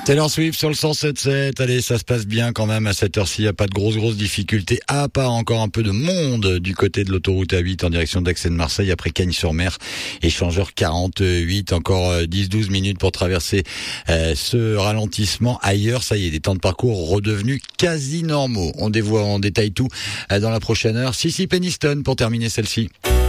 Taylor Swift sur le 107.7. Allez, ça se passe bien quand même à cette heure-ci. Il n'y a pas de grosses difficultés. À part encore un peu de monde du côté de l'autoroute A8 en direction d'Aix et de Marseille après Cagnes-sur-Mer. Échangeur 48. Encore 10-12 minutes pour traverser ce ralentissement. Ailleurs, ça y est, des temps de parcours redevenus quasi normaux. On détaille tout dans la prochaine heure. Sissy Peniston pour terminer celle-ci.